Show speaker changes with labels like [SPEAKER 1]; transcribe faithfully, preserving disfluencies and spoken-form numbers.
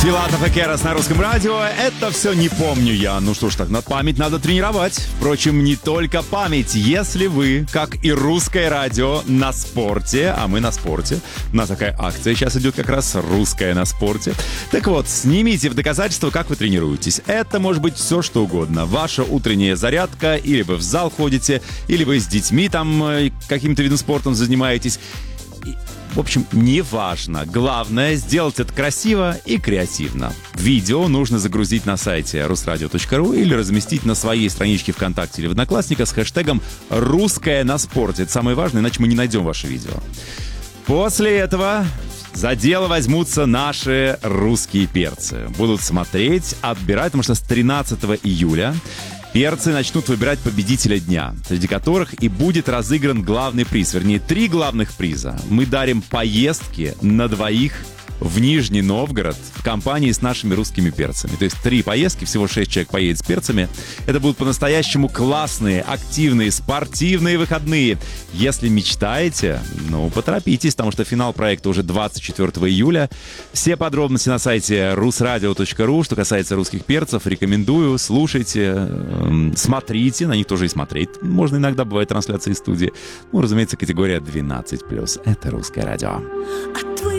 [SPEAKER 1] Филатов и Керас на русском радио. Это все не помню я. Ну что ж так, над память надо тренировать. Впрочем, не только память. Если вы, как и русское радио, на спорте, а мы на спорте, у нас такая акция сейчас идет как раз «Русская на спорте». Так вот, снимите в доказательство, как вы тренируетесь. Это может быть все, что угодно. Ваша утренняя зарядка, или вы в зал ходите, или вы с детьми там каким-то видом спорта занимаетесь. В общем, неважно. Главное, сделать это красиво и креативно. Видео нужно загрузить на сайте русрадио точка ру или разместить на своей страничке ВКонтакте или в Одноклассниках с хэштегом «Русская на спорте». Это самое важное, иначе мы не найдем ваше видео. После этого за дело возьмутся наши русские перцы. Будут смотреть, отбирать, потому что с тринадцатого июля перцы начнут выбирать победителя дня, среди которых и будет разыгран главный приз. Вернее, три главных приза. Мы дарим поездки на двоих в Нижний Новгород в компании с нашими русскими перцами. То есть три поездки, всего шесть человек поедет с перцами. Это будут по-настоящему классные, активные, спортивные выходные. Если мечтаете, ну, поторопитесь, потому что финал проекта уже двадцать четвёртого июля. Все подробности на сайте русрадио точка ру. Что касается русских перцев, рекомендую, слушайте, смотрите, на них тоже и смотреть. Можно иногда, бывает трансляции из студии. Ну, разумеется, категория двенадцать плюс. Это русское радио.